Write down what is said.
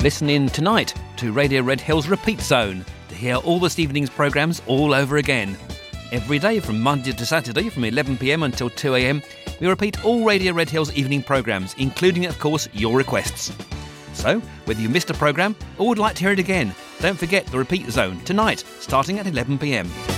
listen in tonight to Radio Red Hills Repeat Zone to hear all this evening's programmes all over again. Every day from Monday to Saturday from 11pm until 2am, we repeat all Radio Red Hills evening programmes, including, of course, your requests. So, whether you missed a programme or would like to hear it again, don't forget the Repeat Zone tonight, starting at 11pm.